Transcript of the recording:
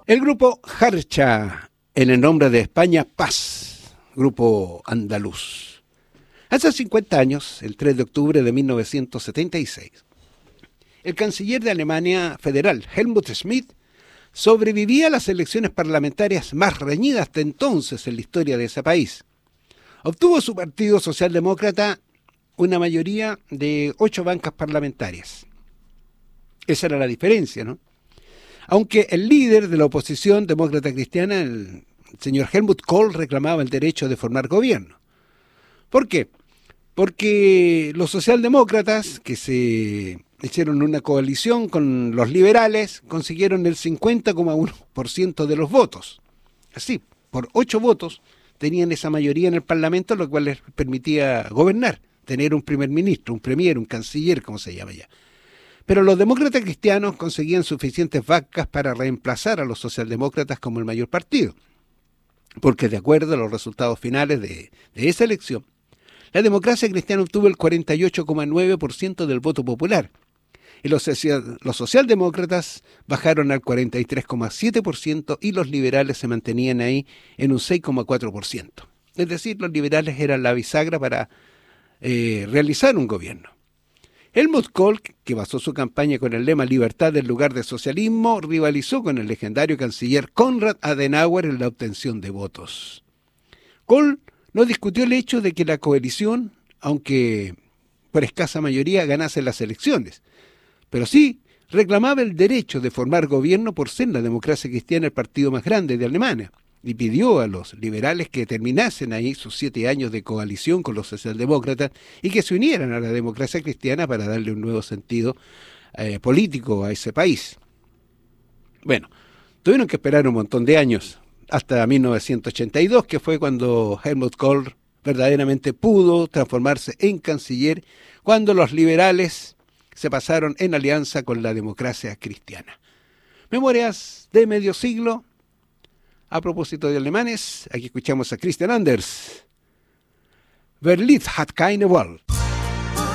El grupo Jarcha, en el nombre de España, Paz, grupo andaluz. Hace 50 años, el 3 de octubre de 1976, el canciller de Alemania Federal, Helmut Schmidt, sobrevivía a las elecciones parlamentarias más reñidas hasta entonces en la historia de ese país. Obtuvo su partido socialdemócrata una mayoría de 8 bancas parlamentarias. Esa era la diferencia, ¿no? Aunque el líder de la oposición demócrata cristiana, el señor Helmut Kohl, reclamaba el derecho de formar gobierno. ¿Por qué? Porque los socialdemócratas, que se hicieron una coalición con los liberales, consiguieron el 50,1% de los votos. Así, por 8 votos tenían esa mayoría en el Parlamento, lo cual les permitía gobernar, tener un primer ministro, un premier, un canciller, como se llama ya. Pero los demócratas cristianos conseguían suficientes bancas para reemplazar a los socialdemócratas como el mayor partido. Porque de acuerdo a los resultados finales de esa elección, la democracia cristiana obtuvo el 48,9% del voto popular. Y los socialdemócratas bajaron al 43,7% y los liberales se mantenían ahí en un 6,4%. Es decir, los liberales eran la bisagra para realizar un gobierno. Helmut Kohl, que basó su campaña con el lema «Libertad en lugar de socialismo», rivalizó con el legendario canciller Konrad Adenauer en la obtención de votos. Kohl no discutió el hecho de que la coalición, aunque por escasa mayoría, ganase las elecciones, pero sí reclamaba el derecho de formar gobierno por ser la democracia cristiana el partido más grande de Alemania, y pidió a los liberales que terminasen ahí sus 7 años de coalición con los socialdemócratas y que se unieran a la democracia cristiana para darle un nuevo sentido político a ese país. Bueno, tuvieron que esperar un montón de años, hasta 1982, que fue cuando Helmut Kohl verdaderamente pudo transformarse en canciller, cuando los liberales se pasaron en alianza con la democracia cristiana. Memorias de medio siglo. A propósito de alemanes, aquí escuchamos a Christian Anders. Wer Lied hat keine Wahl.